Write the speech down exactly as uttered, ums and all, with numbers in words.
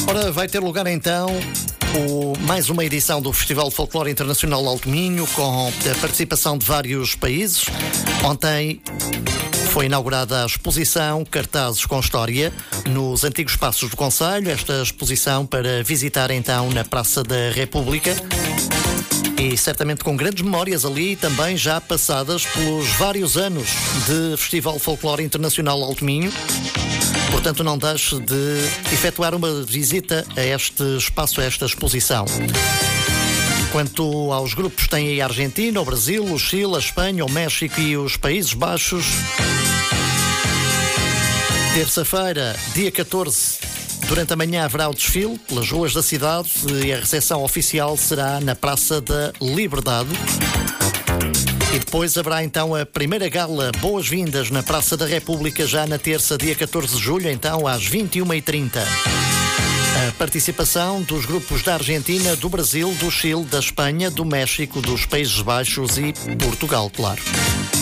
Ora, vai ter lugar então o, mais uma edição do Festival de Folclore Internacional Alto Minho, com a participação de vários países. Ontem foi inaugurada a exposição Cartazes com História nos antigos Passos do Concelho. Esta exposição para visitar então na Praça da República. E certamente com grandes memórias ali, também já passadas pelos vários anos de Festival Folclore Internacional Alto Minho. Portanto, não deixe de efetuar uma visita a este espaço, a esta exposição. Quanto aos grupos, tem aí a Argentina, o Brasil, o Chile, a Espanha, o México e os Países Baixos. Terça-feira, dia catorze, durante a manhã haverá o desfile pelas ruas da cidade e a recepção oficial será na Praça da Liberdade. E depois haverá então a primeira gala Boas-Vindas na Praça da República, já na terça, dia catorze de julho, então às vinte e uma e trinta. A participação dos grupos da Argentina, do Brasil, do Chile, da Espanha, do México, dos Países Baixos e Portugal, claro.